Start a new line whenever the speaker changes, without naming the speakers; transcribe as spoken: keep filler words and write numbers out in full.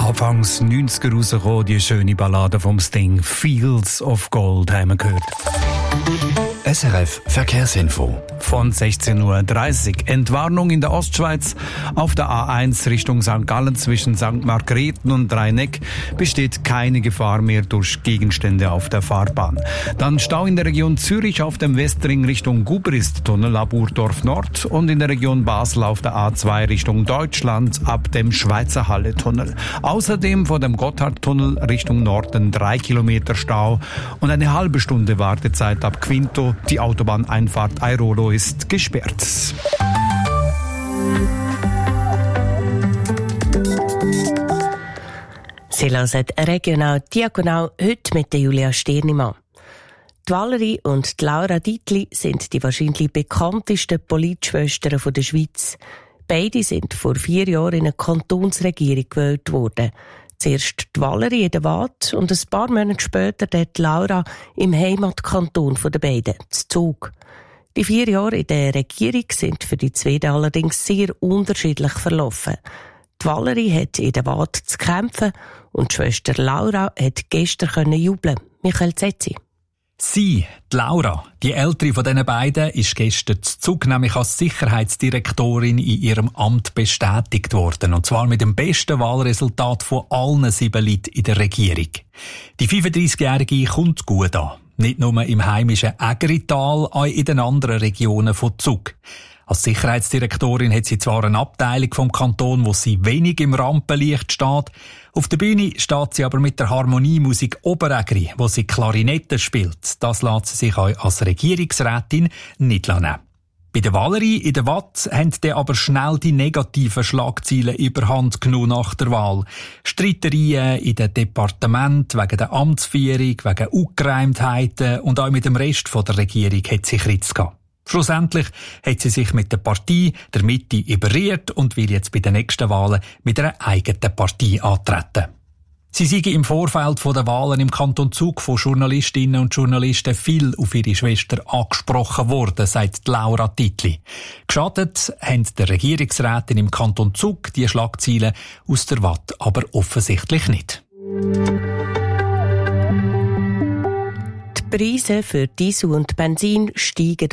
Anfangs neunziger rausgekommen, die schöne Ballade vom Sting «Fields of Gold» haben wir gehört.
S R F Verkehrsinfo.
Von sechzehn Uhr dreißig. Entwarnung in der Ostschweiz. Auf der A eins Richtung Sankt Gallen zwischen Sankt Margrethen und Dreineck besteht keine Gefahr mehr durch Gegenstände auf der Fahrbahn. Dann Stau in der Region Zürich auf dem Westring Richtung Gubrist-Tunnel ab Urdorf Nord und in der Region Basel auf der A zwei Richtung Deutschland ab dem Schweizer Halle-Tunnel. Außerdem vor dem Gotthardtunnel Richtung Norden drei Kilometer Stau und eine halbe Stunde Wartezeit ab Quinto. Die Autobahneinfahrt Airolo ist gesperrt.
Sie hören regional diagonal heute mit der Julia Stirnimann. Die Valerie und die Laura Dietli sind die wahrscheinlich bekanntesten Politschwestern der Schweiz. Beide sind vor vier Jahren in eine Kantonsregierung gewählt worden. Zuerst die Valerie in der Waadt und ein paar Monate später die Laura im Heimatkanton der beiden, zu Zug. Die vier Jahre in der Regierung sind für die zwei allerdings sehr unterschiedlich verlaufen. Die Valerie hat in der Waadt zu kämpfen und die Schwester Laura hat gestern jubeln. Michael Zetzi.
Sie, die Laura, die ältere von diesen beiden, ist gestern zu Zug nämlich als Sicherheitsdirektorin in ihrem Amt bestätigt worden. Und zwar mit dem besten Wahlresultat von allen sieben Leuten in der Regierung. Die fünfunddreißigjährige kommt gut an. Nicht nur im heimischen Ägerital, auch in den anderen Regionen von Zug. Als Sicherheitsdirektorin hat sie zwar eine Abteilung vom Kanton, wo sie wenig im Rampenlicht steht. Auf der Bühne steht sie aber mit der Harmoniemusik Oberägeri, wo sie Klarinette spielt. Das lässt sie sich auch als Regierungsrätin nicht nehmen. Bei der Valerie in der Waadt haben dann aber schnell die negativen Schlagzeilen überhand genommen nach der Wahl. Streitereien in den Departementen wegen der Amtsführung, wegen Ungereimtheiten und auch mit dem Rest der Regierung hat sie Kritz gehabt. Schlussendlich hat sie sich mit der Partei der Mitte überrührt und will jetzt bei den nächsten Wahlen mit einer eigenen Partei antreten. Sie sei im Vorfeld der Wahlen im Kanton Zug von Journalistinnen und Journalisten viel auf ihre Schwester angesprochen worden, sagt Laura Dietli. Geschadet haben der Regierungsrätin im Kanton Zug die Schlagzeilen aus der Waadt aber offensichtlich nicht.
Die Preise für Diesel und Benzin steigen